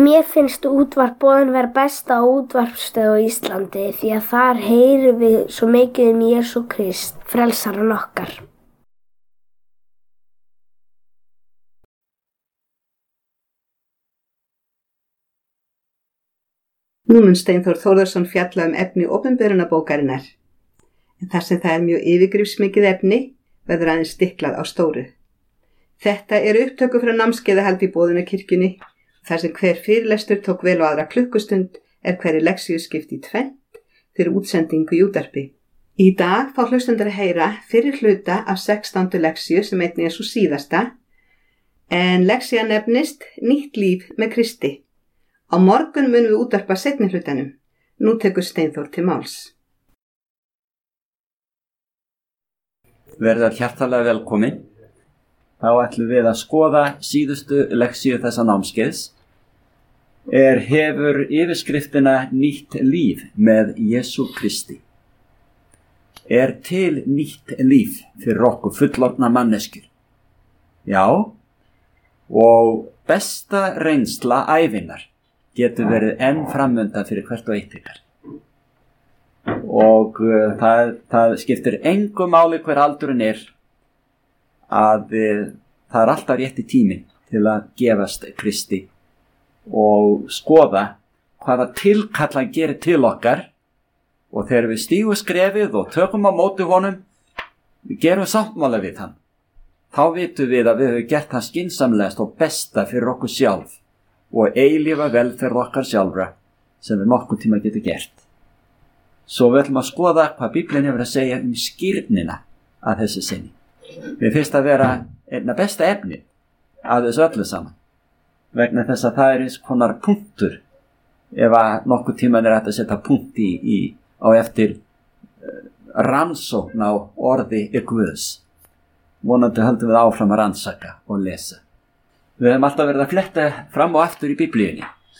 mér finnst útvarp Boðin vera besta útvarpsstöð á Íslandi því að þar heyrum við svo mikið Jesú Krist, frelsarann okkar. Nú mun Steinþór Þórðarson fjalla efni opinberunarbókarinnar, en þar sem það mjög yfirgripsmikið efni verður aðeins stiklað á stóru. Þetta upptöku frá námskeiðahaldi í Boðunarkirkjunni, þar sem hver fyrirlestur tók vel á aðra klukkustund hverri lexíu skipt í tvennt fyrir útsendingu í útvarpi. Í dag fá hlustendur að heyra fyrir hluta af 16. lexíu sem einnig svo síðasta, en lexían nefnist Nýtt líf með Kristi. Á morgun munum við útvarpa seinni hlutanum. Nú tekur Steinþór til máls. Verðar hjartalega velkomin. Þá ætlum við að skoða síðustu lexíu þessa námskeiðs. Hefur yfirskriftina Nýtt líf með Jesú Kristi. Til nýtt líf fyrir okkur fullorðna manneskjur? Já, og besta reynsla ævinnar getur verið enn framöndan fyrir hvert og eitt ykkar. Og það skiptir engu máli hver aldurinn að það alltaf rétti tíminn til að gefast Kristi og skoða hvaða tilkall hann gerir til okkar, og þegar við stígum skrefið og tökum á móti honum, við gerum sáttmála við hann, þá vitum við að við höfum gert hann skynsamlegast og besta fyrir okkur sjálf og eilífa velferð okkar sjálfra sem við nokkuð tíma getum gert. Svo við ætlum að skoða hvað Biblían hefur að segja skírnina að þessu sinni. Við finnst að vera einna besta efni að þessu öllu saman, vegna þess að það eins konar punktur ef að nokkuð tíman hægt að setja punkt á eftir rannsókn á orði Guðs. Vonandi höldum við áfram að rannsaka og lesa. Við höfum alltaf verið að fletta fram og aftur í Biblíunni.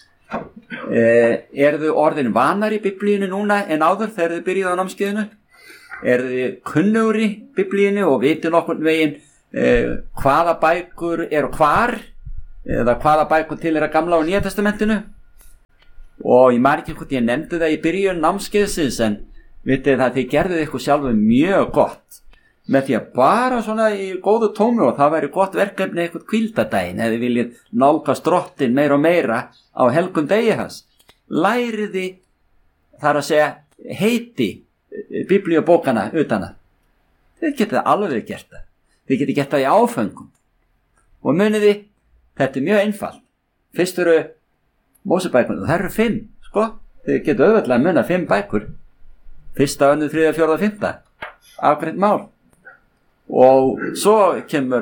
Þau orðin vanar í Biblíunni núna en áður þegar þau byrjuðu á námskeiðinu? Þau kunnugur í Biblíunni og viti nokkurn veginn hvaða bækur hvar, eða hvaða bækur til að Gamla og Nýja testamentinu? Og ég man ekki hvort ég nefndi það í byrjun námskeiðsins, en vitið það þið gerðuð ykkur sjálfu mjög gott með því að bara svona í góðu tómi, og það væri gott verkefni eitthvað hvíldardaginn eða viljið nálgast Drottinn meira og meira á helgum degi hans. Læriði, þar að segja, heiti biblíubókana utana. Þið getið alveg gert það. Þið getið gert það í áföngum. Og muniði, þetta mjög einfalt. Fyrst Mósebækur, og það eru 5, sko. Þið getið auðvitað að muna 5 bækur. 1., 2., 3., 4., 5. Afgreitt mál. Og svo kemur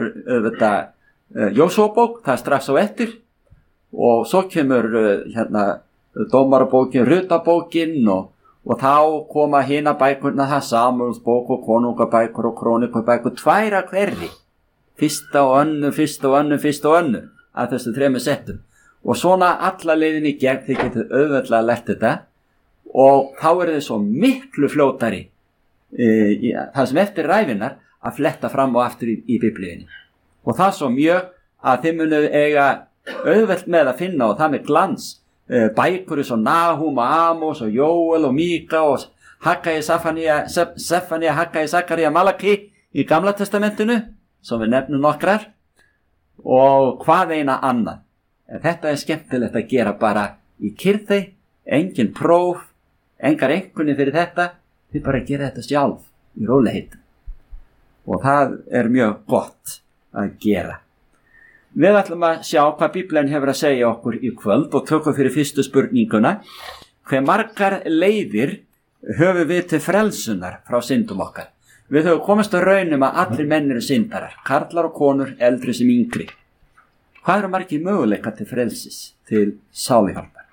Jósúabók, það strax á eftir, og svo kemur Dómarabókin, Rutabókin, og þá koma hina bækurna, það Samúelsbók og Konungabækur og Krónikubækur, 2 af hverri, 1. og 2., 1. og 2., 1. og 2. að þessu 3 settum. Og svona alla leiðin í gegn, þið getið auðveldlega lært þetta, og þá þið svo miklu fljótari það sem eftir ræfinnar að fletta fram og aftur í Biblíunni. Og það svo mjög að þið munu eiga auðvelt með að finna, og það með glans, bækur eins og Nahum og Amos og Jóel og Míka og Haggai, Sefania, Haggai, Sakaría, Malaki í Gamla testamentinu, sem við nefnum nokkrar, og hvað eina annað. En þetta skemmtilegt að gera bara í kyrrþey, engin próf, engar einkunni fyrir þetta, þið bara gera þetta sjálf í rólegheitum. Og það mjög gott að gera. Við ætlum að sjá hvað Biblían hefur að segja okkur í kvöld og tökum fyrir fyrstu spurninguna. Hve margar leiðir höfum við til frelsunar frá syndum okkar? Við höfum komist að raunum að allir menn eru syndarar, karlar og konur, eldri sem yngri. Hvað eru margir möguleika til frelsis, til sálihjálpar?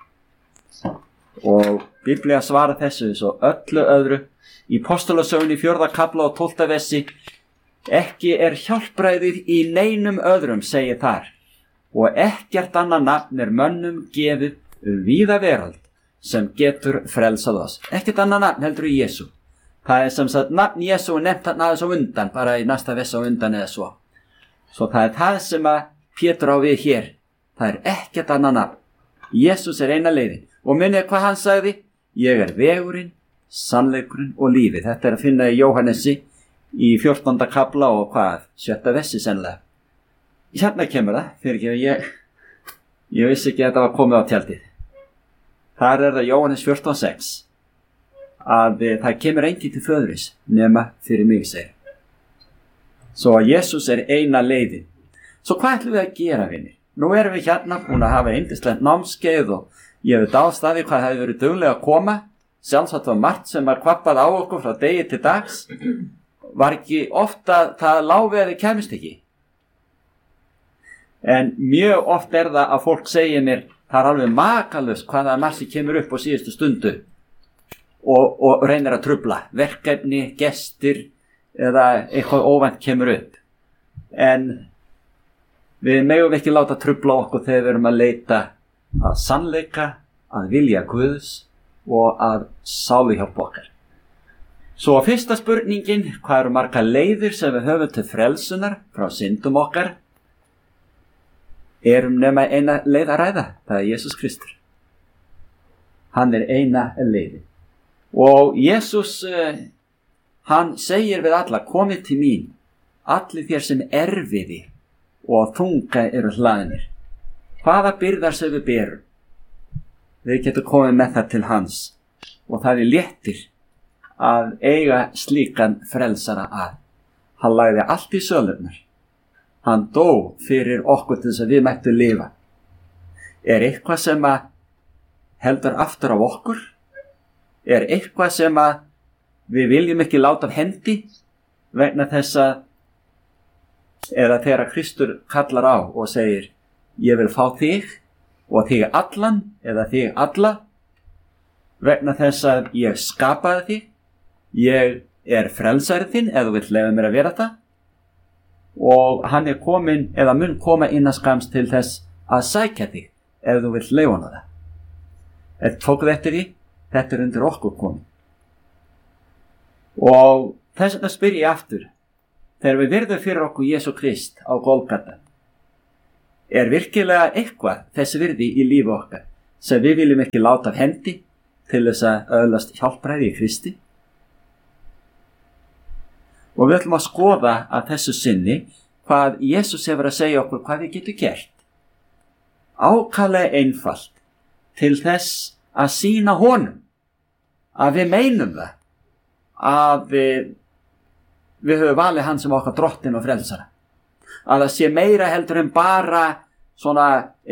Og Biblía svarar þessu svo öllu öðru í Postulasögunni 4. kafla og 12. versi. Ekki hjálpræðið í neinum öðrum, segir þar, og ekkert annað nafn mönnum gefið víða veröld sem getur frelsað oss. Ekkert annað nafn heldur í Jesú. Það sem sagt nafn Jesú nefnt hann aðeins á undan, bara í næsta versi á undan eða svo. Svo það það sem að Pétur á við hér. Það ekkert annað nafn Jesús eina leiðin. Og minnið hvað hann sagði? Ég vegurinn, sannleikurinn og lífið. Þetta að finna í Jóhannesi í 14. kafla og 7. versi sennilega. Hérna kemur það, fyrir ekki, ég vissi ekki að þetta var komið á tjaldið. Þar það Jóhannes 14:6 að það kemur enginn til föðuris nema fyrir mig, segir. Svo að Jesús eina leiðin. Svo hvað ætlum við að gera, vinir? Nú erum við hérna búin að hafa yndislegt námskeið og ég hef dáðst að því hvað hefði verið duglega að koma. Sjálfsagt var margt sem var kvappað á okkur frá degi til dags. Var ekki ofta það lág við að þið kemist ekki. En mjög oft það að fólk segir mér, það alveg makalust hvaða margt sem kemur upp á síðustu stundu og reynir að trufla. Verkefni, gestir eða eitthvað óvænt kemur upp. En við megum ekki láta trufla okkur þegar við erum að leita að sannleika, að vilja Guðs og að sáluhjálpa okkar. Svo fyrsta spurningin, hvað eru margar leiðir sem við höfum til frelsunar frá syndum okkar? Nema eina leið að ræða, það Jesús Kristur. Hann eina leiðin. Og Jesús, hann segir við alla, komið til mín, allir þér sem erfiði og þunga eru hlaðnir. Hvaða byrðar sem við berum? Við getum komið með það til hans og það léttir að eiga slíkan frelsara að. Hann lagði allt í sölurnar. Hann dó fyrir okkur til þess að við mættum lifa. Eitthvað sem að heldur aftur af okkur? Eitthvað sem að við viljum ekki láta af hendi vegna þess að eða þegar Kristur kallar á og segir ég vil fá þig og þig allan eða þig alla vegna þess að ég skapaði þig, ég frelsarinn þinn eða þú vill leyfa mér að vera það og hann komin eða mun koma innan skams til þess að sækja þig ef þú vill leyfa hana það. Tókuð eftir því? Þetta undir okkur komin. Og þess vegna spyr ég aftur, þegar við virðum fyrir okkur Jesú Krist á Golgata, virkilega eitthvað þessi virði í lífi okkar sem við viljum ekki láta af hendi til þess að öðlast hjálpræði í Kristi? Og við ætlum að skoða að þessu sinni hvað Jesús hefur að segja okkur hvað við getum gert. Ákaflega einfalt til þess að sýna honum að við meinum það að við höfum valið hann sem okkar drottinn og frelsara. Að það sé meira heldur en bara svona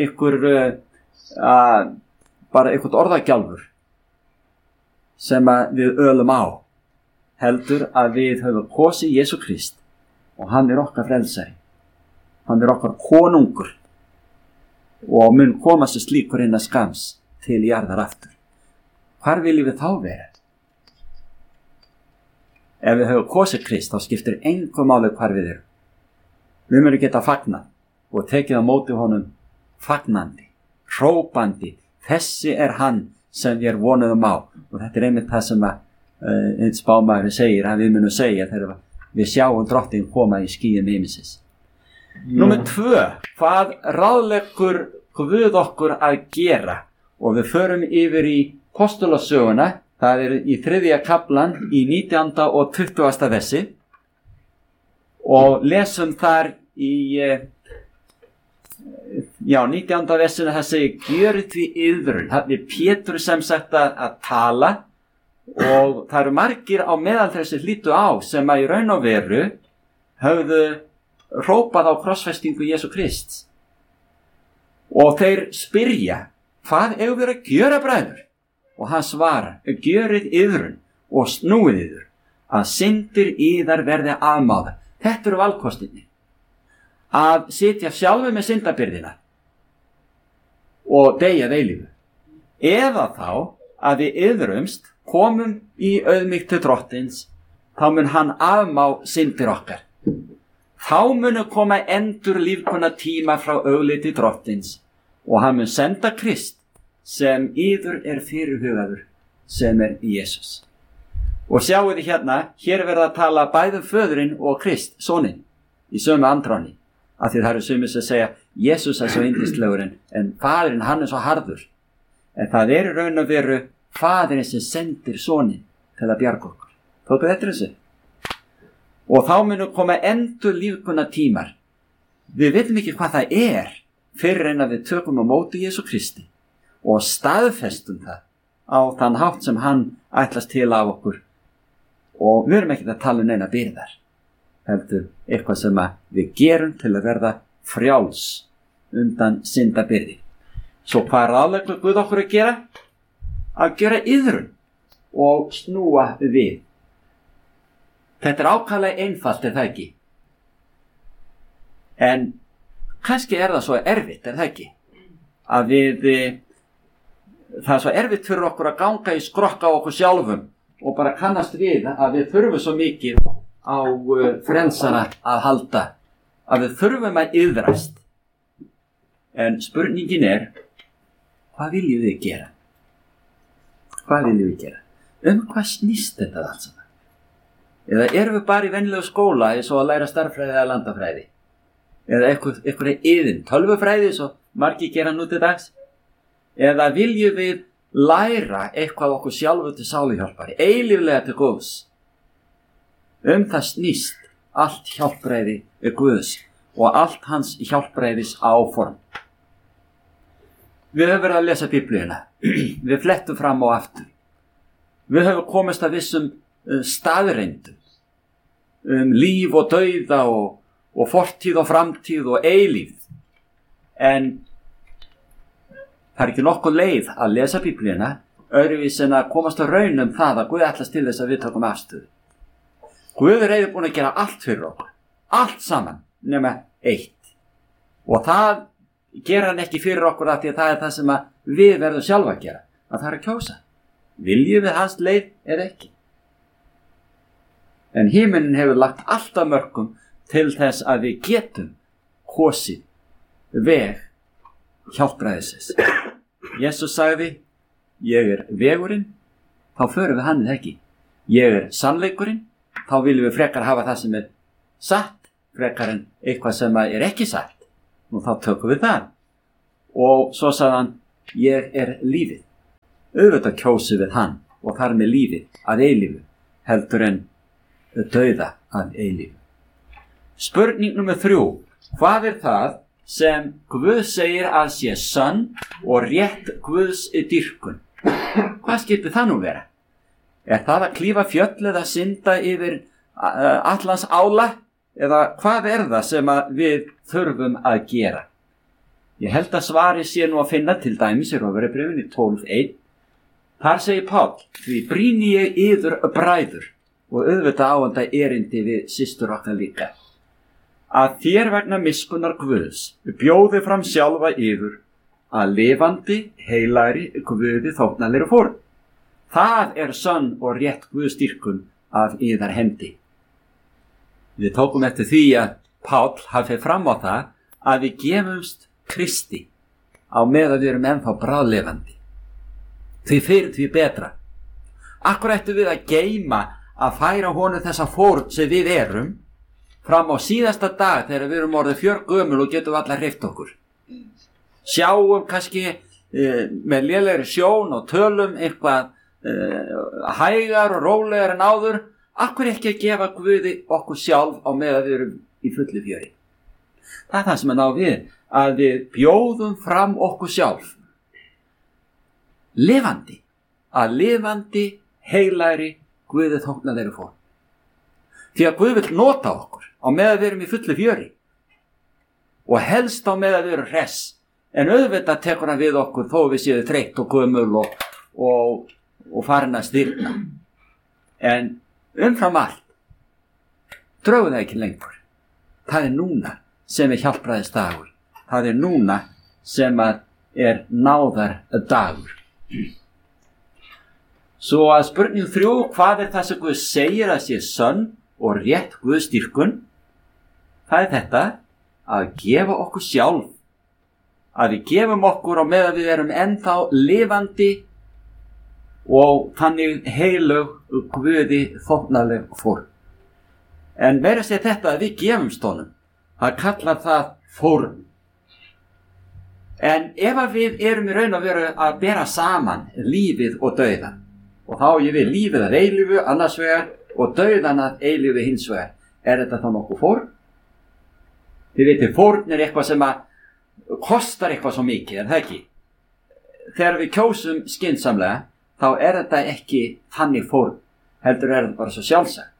bara einhvern orðagjálfur sem að við ölum á. Heldur að við höfum kosið Jesú Krist og hann okkar frelsari. Hann okkar konungur og mun koma sér slíkur innan skams til jarðar aftur. Hvar viljum við þá vera? Ef við höfum kosið Krist þá skiptir engu máli hvar við erum. Við munum geta fagnað og tekið á móti honum fagnandi, hrópandi. Þessi hann sem við vonuðum á og þetta einmitt það sem að einn spámaður segir að við munum segja þegar við sjáum drottinn koma í skýjum himinsins. Númer 2, hvað ráðleggur Guð okkur að gera? Og við förum yfir í Postulasöguna, það í 3. kaflan í 19. og 20. versi og lesum þar í 19. versinu það segir gjörið því yðrun. Það Pétur sem sagt að tala og það eru margir á meðal þessi hlýtu á sem að í raun og veru höfðu hrópað á krossfestingu Jesú Krists og þeir spyrja hvað eigum við að gjöra bræður? Og hann svarar, gjörið yðrun og snúið yður að syndir yðar verði afmáðar. Þetta eru valkostinni. Að sitja sjálfu með syndabyrðina og deyja eilífu. Eða þá að við yðrumst komum í auðmýkt til drottins, þá mun hann afmá syndir okkar. Þá munu koma endur lífkona tíma frá augliti drottins og hann mun senda Krist sem yður fyrirhugaður sem Jesús. Og sjáu þið hérna, hér verða að tala bæðum föðurinn og Krist, soninn, í sömu andráni. Af því það eru sumir sem segja, Jesús svo yndislegur en faðirinn hann svo harður. En það í raun og veru faðirinn sem sendir sonin til að bjarga okkur. Tóku þetta þessu? Og þá munu koma endur lífguna tímar. Við veitum ekki hvað það fyrir en að við tökum á móti Jesú Kristi og staðfestum það á þann hátt sem hann ætlast til af okkur. Og við erum ekki að tala neina byrðar. Heldur eitthvað sem við gerum til að verða frjáls undan syndabyrði. Svo hvað ráðleggur Guð okkur að gera? Að gera iðrun og snúa við. Þetta ákaflega einfalt, það ekki? En kannski það svo erfitt, það ekki? Að það svo erfitt fyrir okkur að ganga í skrokka á okkur sjálfum og bara kannast við að við þurfum svo mikið á frelsara að halda, að við þurfum að iðrast. En spurningin hvað viljum við gera? Hvað viljum við gera? Hvað snýst þetta allt saman? Eða erum við bara í venjulegu skóla eins og að læra stærðfræði eða landafræði? Eða einhverja iðin, tölvufræði svo margir gera nú til dags? Eða viljum við læra eitthvað okkur sjálfur til sáluhjálpari, eilíflega til Guðs? Það snýst allt hjálpræði Guðs og allt hans hjálpræðis áform. Við höfum verið að lesa Biblíuna, við flettum fram og aftur. Við höfum komist að vissum staðreindum líf og dauða og fortíð og framtíð og eilífð. En það ekki nokkuð leið að lesa Biblíuna öðruvís en að komast að raun það að Guð ætlast til þess að við tökum afstöðu. Guð reiðubúinn að gera allt fyrir okkur, allt saman nema eitt. Og það gera hann ekki fyrir okkur af því að það það sem við verðum sjálfa að gera, að það að kjósa. Viljum við hans leið eða ekki? En himinn hefur lagt allt af mörkum til þess að við getum kosið veg hjálpræðisins. Jesús sagði, ég vegurinn, þá förum við hann ekki. Ég sannleikurinn, þá viljum við frekar hafa það sem satt, frekar en eitthvað sem ekki satt. Nú þá tökum við það. Og svo sagði hann, ég lífið. Auðvitað kjósum við hann og þar með lífið að eilífu heldur en dauða að eilífu. Spurning númer 3. Hvað það sem Guð segir að sé sönn og rétt Guðs dýrkun? Hvað skyldi það nú vera? Það að klífa fjöll eða synda yfir allans ála? Eða hvað það sem við þurfum að gera? Ég held að svari sé nú að finna til dæmis í Rómverjabréfinu 12:1. Þar segir Páll, því brýni ég yður bræður og auðvitað áanda erindi við systur okkar líka, að þér vegna miskunnar Guðs bjóði fram sjálfa yður að lifandi, heilagri Guði þóknanlegri fórn. Það sönn og rétt Guðs dýrkun af yðar hendi. Við tókum eftir því að Páll hafi fram á það að við gefumst Kristi á meðan við erum ennþá bráðlifandi. Því fyrir því betra. Akkur ættum við að geyma að færa honum þessa fórn sem við erum fram á síðasta dag þegar við erum orðið fjörgömul og getum allar hreyft okkur. Sjáum kannski með lélegri sjón og tölum eitthvað hægar og rólegar en áður. Akkur ekki að gefa Guði okkur sjálf á meðan við erum í fullu fjöri. Það það sem ná við, að við bjóðum fram okkur sjálf lifandi, að lifandi, heilagri Guði þóknanlegri fórn. Því að Guð vill nota okkur á meðan við erum í fullu fjöri og helst á meðan við erum hress, en auðvitað tekur hann við okkur þó við séum þreytt og gömul og farin að stirna. En umfram allt drögu það ekki lengur. Það núna sem hjálpræðis dagur. Það núna sem náðar dagur. Svo að spurning 3, hvað það sem Guð segir að sé sönn og rétt Guðs dýrkun? Það þetta að gefa okkur sjálf, að við gefum okkur á meðan við erum ennþá lifandi og þannig heilög Guði þóknanleg fórn. En meira segja þetta að við gefumst honum, það kallar það fórn. En ef að við erum í raun og veru að bera saman lífið og dauðan, og þá ég við lífið að eilífu annars vegar og dauðan að eilífu hins vegar, þetta þá nokkuð fórn? Þið veitir, fórn eitthvað sem að kostar eitthvað svo mikið, það ekki? Þegar við kjósum skynsamlega, þá þetta ekki þannig fórn, heldur þetta bara svo sjálfsagt.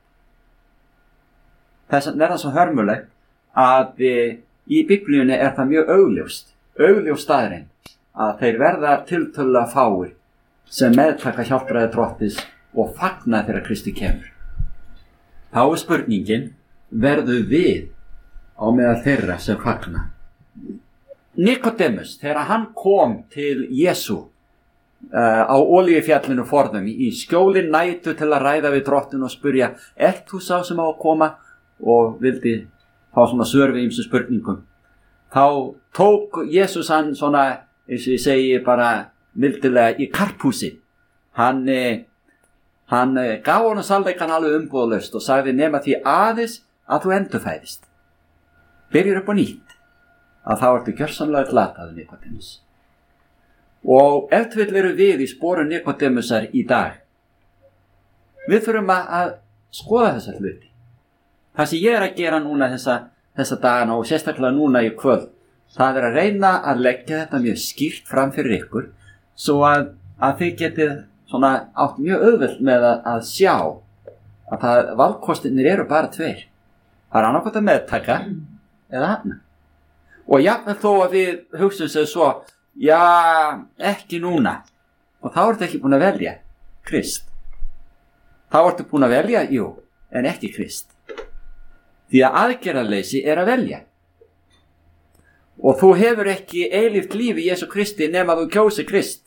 Þess vegna það svo hörmulegt að í Biblíunni það mjög augljós staðurinn að þeir verða tiltölulega fáir sem meðtaka hjálpræði Drottins og fagna þegar Kristi kemur. Þá spurningin, verður við á meðal þeirra sem fagna? Nikodemus, þegar hann kom til Jesú á Olíufjallinu forðum í skjóli nætu til að ræða við Drottin og spurja, þú sá sem á að koma? Og vildi fá svona svör við ýmsum spurningum. Þá tók Jesús hann svona, eins og ég segi bara mildilega, í karphúsi. Hann gaf honum sannleikann alveg umbúðalaust og sagði nema því aðeins að þú endurfæðist. Byrjur upp á nýtt, að þá ertu gjörsamlega glataður Nikodemus. Og ef til vill eru við í sporum Nikodemusar í dag, við þurfum að skoða þessa hluti. Það sem ég að gera núna þessa dagana og sérstaklega núna í kvöld, það að reyna að leggja þetta mjög skýrt fram fyrir ykkur svo að þið getið svona átt mjög auðvelt með að sjá að valkostirnir eru bara tveir. Það annaðhvort að meðtaka eða hafna. Og jafnvel þó að við hugsum sér svo, já, ekki núna. Og þá ertu ekki búin að velja Krist. Þá ertu búin að velja, jú, en ekki Krist. Því að aðgerðarleysi að velja. Og þú hefur ekki eilíft líf í Jesú Kristi nema þú kjósi Krist.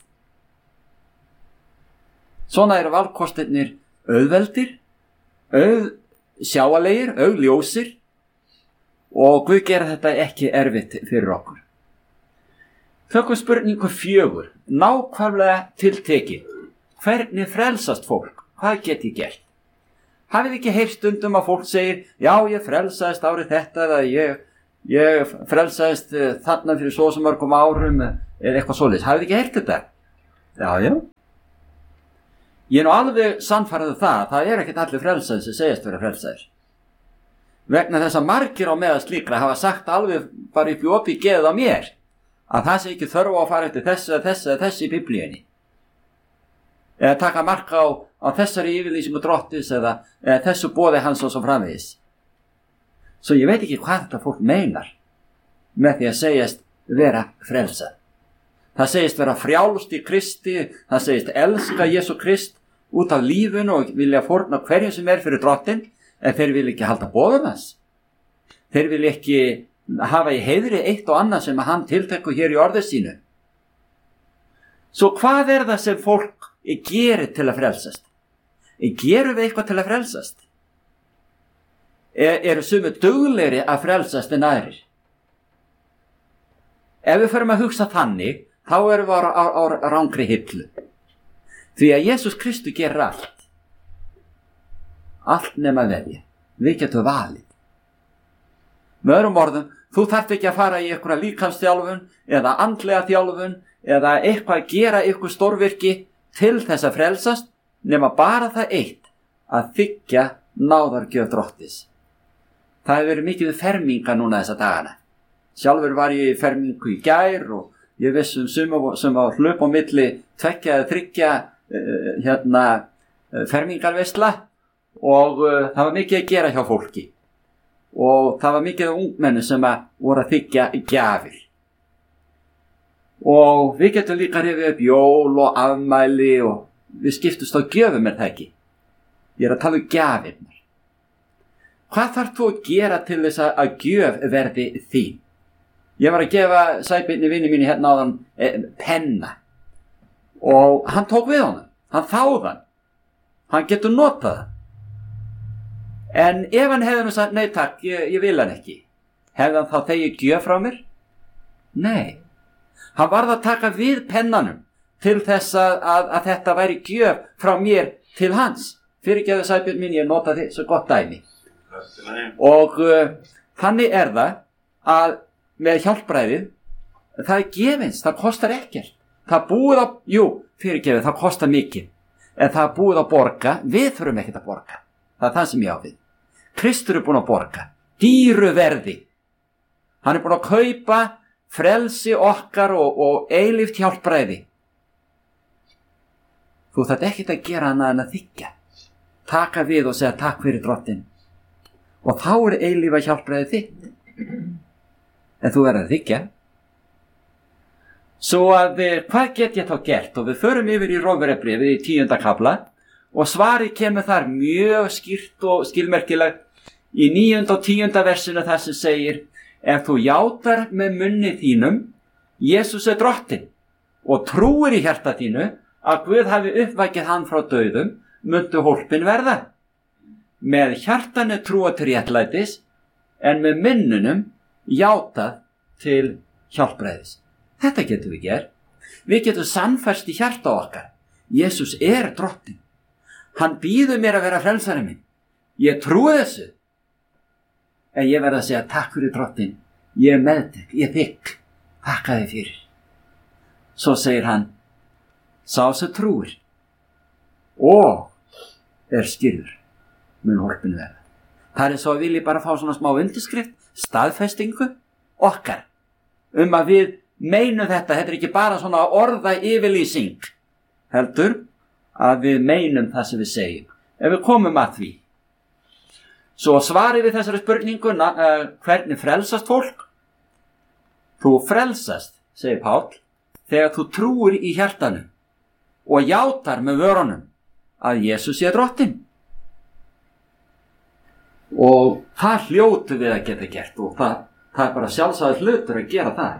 Svona eru valkostirnir auðveldir, auðsjáalegir, auðljósir og Guð gera þetta ekki erfitt fyrir okkur. Tökum spurningu 4, nákvæmlega tiltekið. Hvernig frelsast fólk? Hvað get ég gert? Hafið ekki heyrt stundum að fólk segir, já, ég frelsaðist árið þetta eða ég frelsaðist þarna fyrir svo sem mörgum árum eða eitthvað svoleiðis. Hafið ekki heyrt þetta? Já. Ég nú alveg sannfærður það ekkert allir frelsaðir sem segjast vera frelsaðir. Vegna þess að margir á meðal slíkra hafa sagt alveg bara upp í opið geðið á mér að það sé ekki þörf á að fara eftir þessi í Biblíunni. Eða taka mark á þessari yfirlýsingu Drottins eða þessu boði hans og svo framvegis. Svo ég veit ekki hvað þetta fólk meinar með því að segjast vera frelsað. Það segist vera frjálst í Kristi, það segist elska Jesú Krist út af lífinu og vilja fórna hverju sem fyrir Drottin, en þeir vilja ekki halda boðum hans. Þeir vilja ekki hafa í heiðri eitt og annað sem hann tiltekur hér í orði sínu. Svo hvað það sem fólk gerir til að frelsast? Gerum við eitthvað til að frelsast? Eru sumir duglegri að frelsast en aðrir? Ef við förum að hugsa þannig, þá erum við á rangri hillu. Því að Jesús Kristus gerir allt. Allt nema velja. Við getum valið. Með öðrum orðum, þú þarft ekki að fara í einhverja líkamsþjálfun eða andlega þjálfun eða eitthvað að gera eitthvað stórvirki til þess að frelsast, nema bara það eitt að þiggja náðargjöf Drottins. Það hefur verið mikið ferminga núna þessa dagana. Sjálfur var ég í fermingu í gær og ég viss sem á hlaup á milli 2 eða 3 fermingarveisla og það var mikið að gera hjá fólki. Og það var mikið af ungmenni sem voru að þiggja gjafir. Og við getum líka rifið upp jól og afmæli og við skiptumst á gjöfum það ekki. Ég að tala gjafirnar. Hvað þarf þú að gera til þess að gjöf verði þín? Ég var að gefa Sæbirni vini mínu hérna áðan penna. Og hann tók við honum. Hann þáði hann. Hann getur notað það. En ef hann hefði nú sagt, nei takk, ég vil hann ekki. Hefði hann þá þegið gjöf frá mér? Nei. Hann varð að taka við pennanum til þess að þetta væri gjöf frá mér til hans. Fyrirgefðu Sæbjörn mín, ég nota þið svo gott dæmi. Og þannig það að með hjálpræðið það er gefins, það kostar ekkert. Það búið að, fyrirgefið, það kostar mikið. En það er búið að borga, við þurfum ekkert að borga. Það er það sem ég á við. Kristur er búin að borga, dýru verði. Hann er búin að kaupa frelsi okkar og eilíft hjálpræði. Þú þarft ekkert að gera annað en að þiggja. Taka við og segja takk fyrir Drottinn. Og þá er eilífa hjálpræði þitt. En þú verður að þiggja. Svo að hvað get ég þá gert? Og við förum yfir í Rómverjabréfið í 10. kafla og svarið kemur þar mjög skýrt og skilmerkilegt í 9. og 10. versinu þar sem segir: ef þú játar með munni þínum Jesús er Drottinn og trúir í hjarta þínu að Guð hafi uppvækið hann frá dauðum, muntu hólpin verða. Með hjartanu trúa til réttlætis en með munnunum játað til hjálpræðis. Þetta getum við gert. Við getum sannfærst í hjarta okkar. Jesús er Drottinn. Hann býður mér að vera frelsari minn. Ég trúi þessu. En ég verð að segja takk fyrir Drottinn. Ég er meðtek, ég þykk. Þakka þig fyrir. Svo segir hann: sá sem trúir og er skýrður mun hólpin verða. Það er svo að vilja bara fá svona smá undirskrift, staðfestingu okkar að við meinum þetta er ekki bara svona orða yfirlýsing, heldur að við meinum það sem við segjum. Ef við komum að því. Svo svarið við þessari spurningu, hvernig frelsast fólk? Þú frelsast, segir Páll, þegar þú trúir í hjartanu og játar með vörunum að Jesús sé Drottinn. Og það hljótu við að geta gert og það er bara sjálfsagður hlutur að gera það.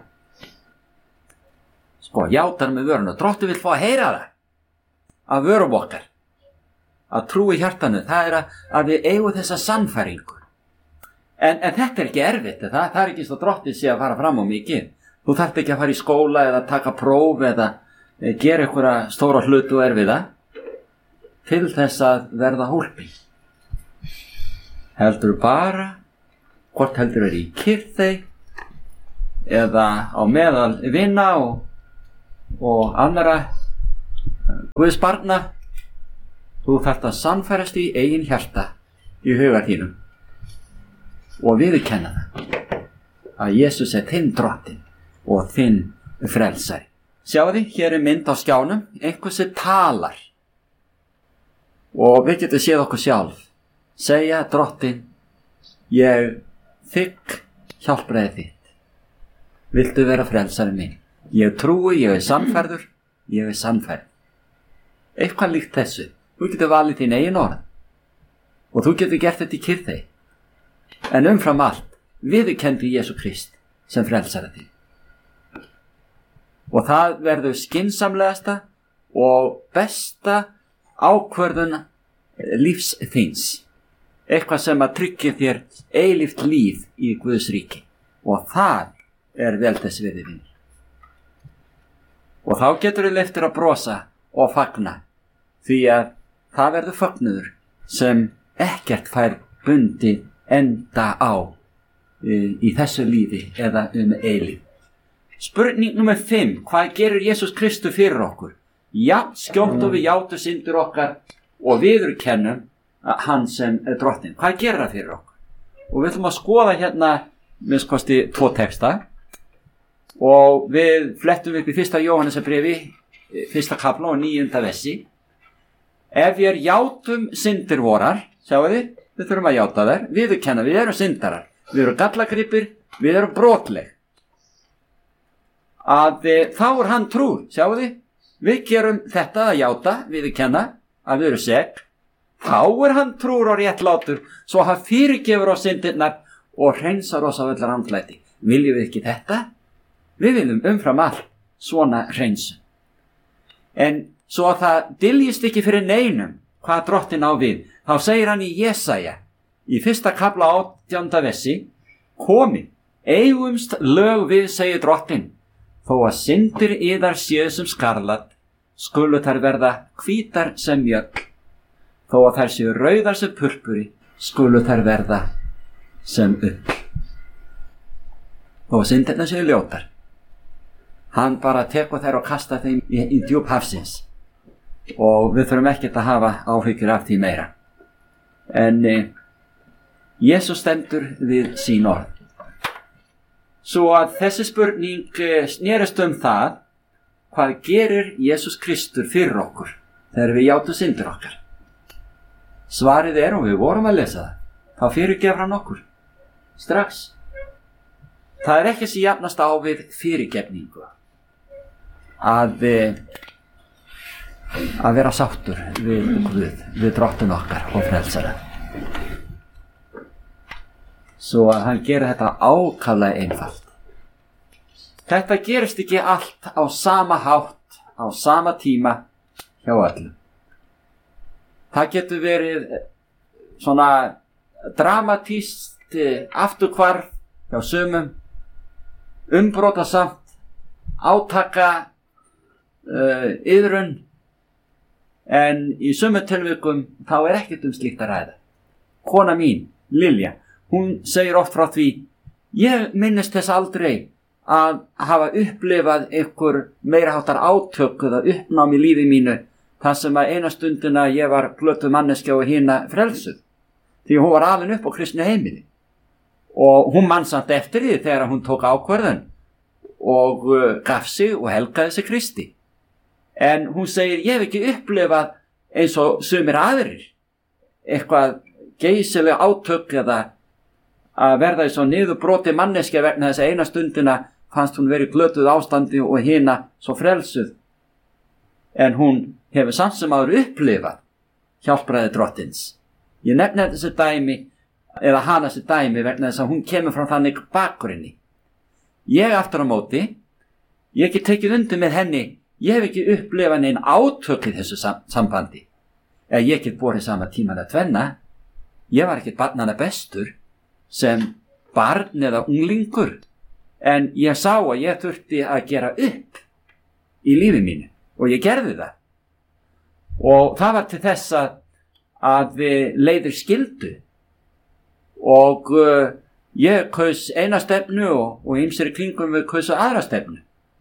Sko, játar með vörunum. Drottinn vill fá að heyra það af vörum okkar. Að trú í hjartanu, það er að við eigum þessa sannfæringu. En þetta er ekki erfitt, það er ekki svo Drottinn sé að fara fram á mikið. Þú þarft ekki að fara í skóla eða taka próf eða gera einhverja stóra hlutu og erfiða til þess að verða hólpin. Heldur bara, hvort heldur í kyrþey eða á meðal vinna og annara Guðs barna, þú þarft að sannfærast í eigin hjarta í hugar þínum og viðurkenna það að Jesús er þinn Drottinn og þinn frelsari. Sjáðu, hér er mynd á skjánum, einhver sem talar og við getum séð okkur sjálf segja: Drottinn, ég þigg hjálpræði þitt. Viltu vera frelsari minn? Ég trúi, ég er sannfærður, ég er sannfærð. Eitthvað líkt þessu. Þú getur valið þín eigin orð og þú getur gert þetta í kyrþey. En umfram allt, viðurkenndi Jesú Krist sem frelsari þín. Og það verður skynsamlegasta og besta ákvörðun lífs þíns. Eitthvað sem að tryggja þér eilíft líf í Guðs ríki. Og það er vel þess virði, vinur. Og þá getur við leyft þér að brosa og fagna, því að það verður fögnuður sem ekkert fær bundið enda á í þessu lífi eða eilíf. Spurning nummer 5. Hvað gerur Jesús Kristur fyrir okkur? Já, skjótt og við játum syndir okkar og viðurkennum hann sem er Drottinn. Hvað gerir það fyrir okkur? Og við ætlum að skoða hérna minnst kosti 2 texta og við flettum upp í 1. Jóhannesarbréfi 1. kafla og 9. versi. Ef við játum syndir vorar, sjáu þið, við þurfum að játa þær, viðurkenna, við erum syndarar, við erum gallagripir, við erum brotleg. Þá er hann trúr, sjáu þið, við gerum þetta að játa, viðurkenna, að við erum sek, þá er hann trúr og réttlátur, svo hann fyrirgefur á syndirnar og hreinsar oss af öllar andlæti. Viljum við ekki þetta? Við viljum umfram allt svona hreinsun. En svo að það dyljist ekki fyrir neinum hvað Drottinn á við, þá segir hann í Jesaja, í 1. kafla 18. versi, komi, eigumst lög við, segir Drottinn, þó að syndir yðar séu sem skarlat, skulu þær verða hvítar sem mjöll, þó að þær séu rauðar sem purpuri, skulu þær verða sem ull. Þó að syndirnar séu ljótar, Hann bara tekur þær og kastar þeim í djúp hafsins. Og við þurfum ekkert að hafa áhyggjur af því meira. En Jesús stendur við sín orð. Svo að þessi spurning snerist það, hvað gerir Jesús Kristur fyrir okkur þegar við játum syndir okkar? Svarið og við vorum að lesa það, þá fyrirgefur hann okkur strax. Það ekki sem jafnast á við fyrirgefningu að vera sáttur við Guð, við drottinn okkar og frelsara. Svo að hann gerir þetta ákaflega einfalt. Þetta gerist ekki allt á sama hátt, á sama tíma hjá öllum. Það getur verið svona dramatískt afturhvarf hjá sumum, umbrotasamt, átaka, iðrun, en í sumum tilvikum þá ekkert slíkt að ræða. Kona mín, Lilja, hún segir oft frá því, ég minnist þess aldrei að hafa upplifað einhver meiriháttar átök eða uppnám í lífi mínu, þar sem að eina stundina ég var glötuð manneskja og hina frelsuð, því hún var alin upp á kristnu heimili. Og hún man samt eftir því þegar hún tók ákvörðun og gaf sig og helgaði sig Kristi. En hún segir, ég hef ekki upplifað eins og sumir aðrir, eitthvað geysileg átök eða að verða í svo niðurbroti manneskja vegna þess að eina stundina fannst hún verið glötuð ástandi og hina svo frelsuð. En hún hefur samt sem áður upplifað hjálpræði drottins. Ég nefni þessi dæmi, eða hana þessi dæmi vegna þess að hún kemur frá þannig bakgrunni. Ég aftur á móti, ég ekki tekið undir með henni, ég hef ekki upplifað neinn átök í þessu sambandi. Ég ekki borið sama tíman að tvenna, ég var ekki barnanna bestur sem barn eða unglingur, en ég sá að ég þurfti að gera upp í lífi mínu og ég gerði það. Og það var til þess að við leiðir skildu og ég kaus eina stefnu og ýmsir í kringum við kausu aðra stefnu.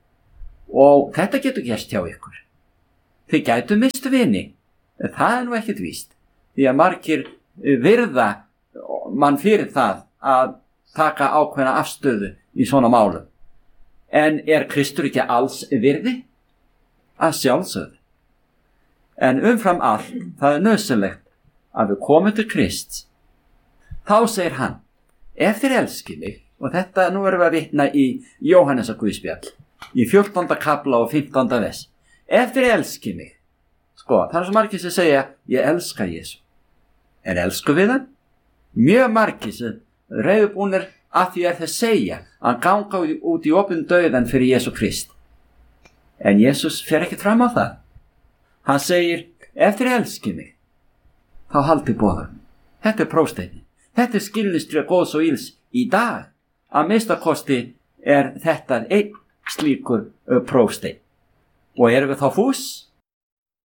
Og þetta getur gerst hjá ykkur. Þið gætu mist vini, en það nú ekkert víst, því að margir virða mann fyrir það að taka ákveðna afstöðu í svona málum. En Kristur ekki alls virði? Að sjálfsögðu. En umfram allt, það nauðsynlegt að við komum til Krists. Þá segir hann, ef þér elskið mig, og þetta nú erum við að vitna í Jóhannesar Guðspjall, í 14. kapla og 15. vers. Ef þér elskið mig, það svo margir sem segja, ég elska Jesú. En elsku við hann? Mjög margir sem reiðubúnir að því þess segja að ganga út í opinn dauðan fyrir Jesú Krist. En Jesús fer ekki fram á það. Hann segir, ef þér elskið mig, þá haldið boðum. Þetta prófsteinin. Þetta skilnistri góðs og ills í dag. Að minnstakosti þetta einn slíkur prófstein. Og erum við þá fús?